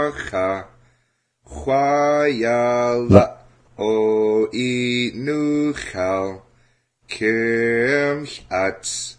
Nacha Chwayala O Inuchal Kirmchatz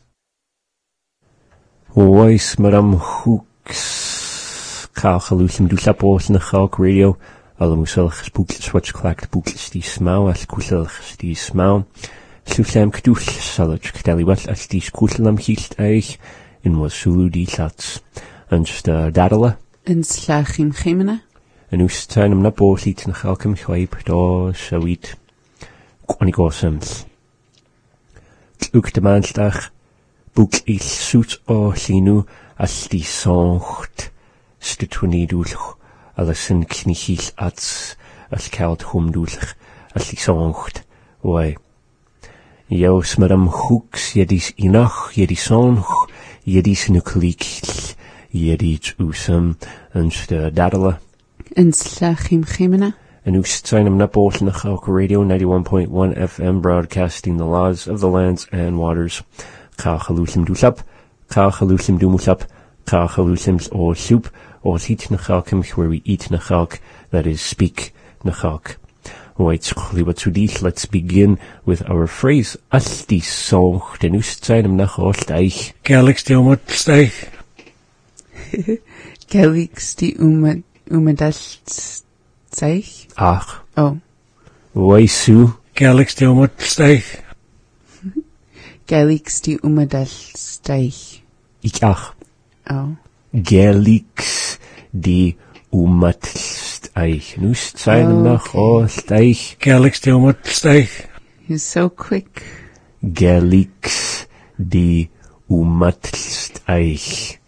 Ois Madam Hooks Kalchalusim Dulapos Nachalk Radio Alamuselch Boekles wat klaakt boekles die smau als koeselch die smau Susam Kdul Salach Ktali wat als die skoeselam hielt eich in Wasulu die Lats Anst Dadala in Slachim Gemena en Ustanum na Bosit Nachalkim Chwaib do Shawit Kwanigosems Tluk de Maanstag Boek il soet o Linu als die songt Stutwanidulch alles in knichiel ats als koud humdulch als die songt oi Jaus madam Hooks jedis inach jedis song jedis nucleik jedis usam en dadala in Slachim Gemena and Ustanum Napol Nachalk Radio 91.1 FM broadcasting the laws of the lands and waters Kalchalusim Dulap Kalchalusim Dumulap Kalchalusims or soup or eat Nachalkim where we eat Nachalk that is speak Nachalk. Let's begin with our phrase Asti Soch den Ustseinum Nacholsteich Galix die Umatsteich Galix die Umadalsteich Ach Oh Waisu Galix die Umatsteich Galix die Umadalsteich Ich ach Oh Galix die Umatsteich Ustseinum Nacholsteich Galix die Umatsteich You're so quick Galix die Umatsteich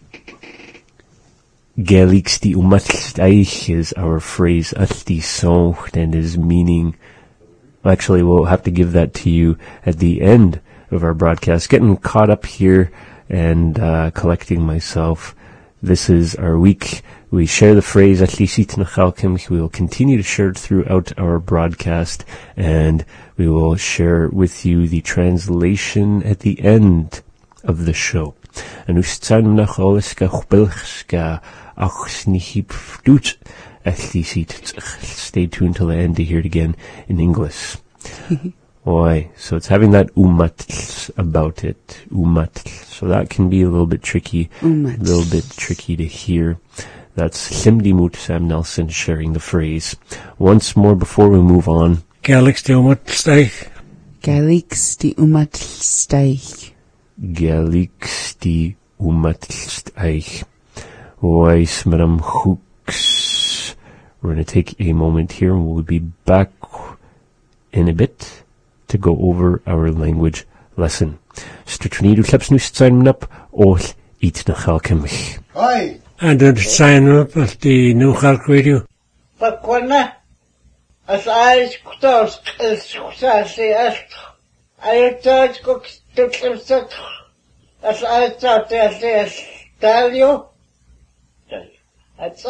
Galix die Umatsteich is our phrase Asti Soch and is meaning actually we'll have to give that to you at the end of our broadcast. Getting caught up here and collecting myself. This is our week. We share the phrase Atlisit Nachalkim. We will continue to share it throughout our broadcast, and we will share with you the translation at the end of the show. And Ustanum Nacholiska Chbelchska Achsnihip Dut Atlisit. Stay tuned till the end to hear it again in English. Oi, so it's having that umat about it. Umat. So that can be a little bit tricky. A little bit tricky to hear. That's Simdimut Sam Nelson sharing the phrase. Once more before we move on. Galix die Umatsteich Galix die Umadalsteich Galix die Umatsteich. Ois Madam Hooks. We're going to take a moment here and we'll be back in a bit to go over our language lesson. Strutnidu Klapsnus sign up or eat Nachalkemich. Hi and then sign up at the Nachalk Radio. Pakwana as I kutos sasi as I thought cook to set as I thought as tell you that's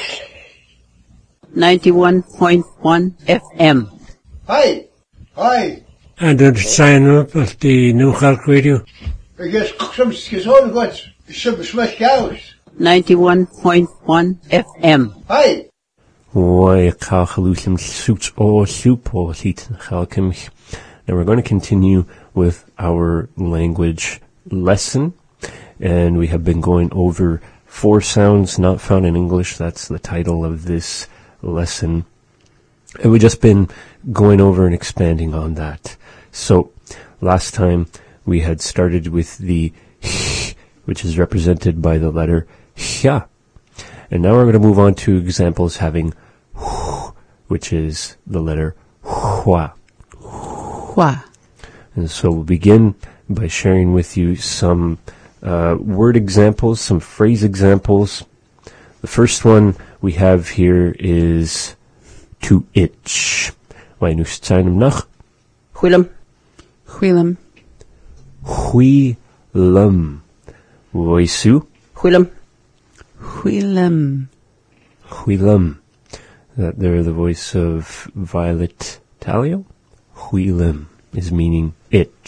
91.1 FM. Hi And then sign up at the Nachalk Radio. I guess some skizon what some smash cows 91.1 FM. Hi Oi, Kalchalusim suits or soup or eat Nachalkemich. Now we're going to continue with our language lesson, and we have been going over 4 sounds not found in English. That's the title of this lesson. And we've just been going over and expanding on that. So, last time we had started with the h, which is represented by the letter hya. And now we're going to move on to examples having h, which is the letter hwa. Hwa And so we'll begin by sharing with you some word examples, some phrase examples. The first one we have here is to itch. Weinusteinum nach Huilam. Huilam Huilam. Voisu Huilam. Huilam Huilam. That there the voice of Violet Talio. Huilam is meaning itch.